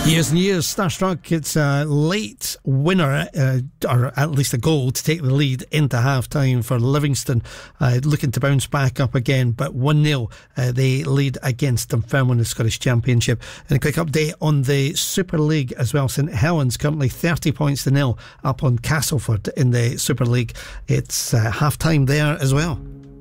Years and years, Starstruck. It's a late winner, or at least a goal to take the lead into half-time for Livingston, looking to bounce back up again, but 1-0 they lead against Dunfermline in the Scottish Championship. And a quick update on the Super League as well. St Helens currently 30 points to nil up on Castleford in the Super League. It's half-time there as well.